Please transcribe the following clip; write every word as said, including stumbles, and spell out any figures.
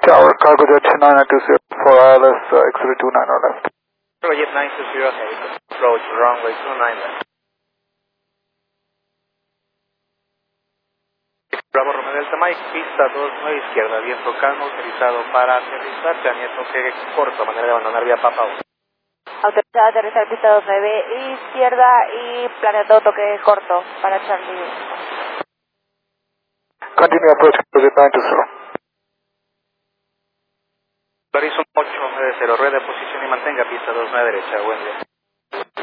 Tower, cargo jet nine nine two zero for I L S, uh, exit two nine or left. Cargo jet nine two zero, approach runway two nine left. Bravo Romeo Delta Mike, pista dos nueve izquierda, viento calmo utilizado para aterrizar, planea toque corto, manera de abandonar vía Papa uno. Autorizada a aterrizar pista dos nueve izquierda y planeando toque corto para Charlie. Continue approach, cargo jet nine two zero. Horizon ocho nueve cero, rueda de posición y mantenga pista dos nueve derecha, buen día.